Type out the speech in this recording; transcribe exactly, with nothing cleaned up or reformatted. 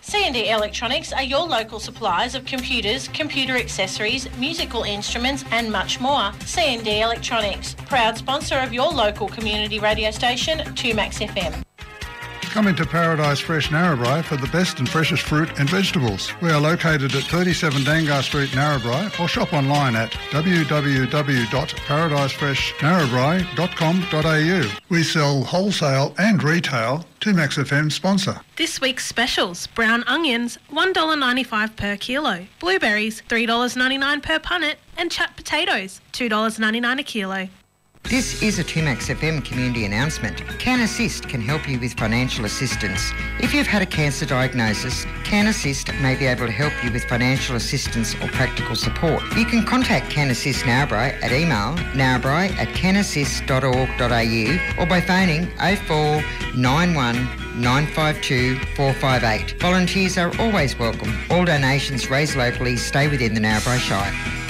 C and D Electronics are your local suppliers of computers, computer accessories, musical instruments and much more. C and D Electronics, proud sponsor of your local community radio station, two Max F M. Come into Paradise Fresh Narrabri for the best and freshest fruit and vegetables. We are located at thirty-seven Dangar Street, Narrabri, or shop online at w w w dot paradise fresh narrabri dot com dot a u. We sell wholesale and retail. two Max F M sponsor. This week's specials: brown onions, one dollar ninety-five per kilo; blueberries, three dollars ninety-nine per punnet; and chat potatoes, two dollars ninety-nine a kilo. This is a two Max F M community announcement. Can Assist can help you with financial assistance. If you've had a cancer diagnosis, Can Assist may be able to help you with financial assistance or practical support. You can contact Can Assist Narrabri at email narrabri at can assist dot org dot a u or by phoning oh four nine one nine five two four five eight. Volunteers are always welcome. All donations raised locally stay within the Narrabri Shire.